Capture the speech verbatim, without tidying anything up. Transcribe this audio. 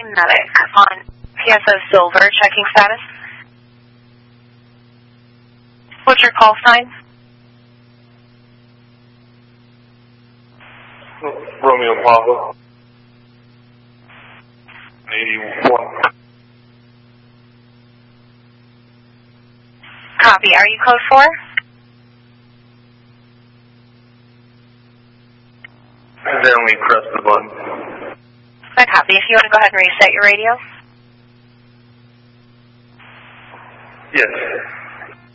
Medic on P S O Silver, checking status. What's your call sign? Romeo Papa. eighty-one. Copy. Are you code four? Then we press the button. I copy. If you want to go ahead and reset your radio. Yes.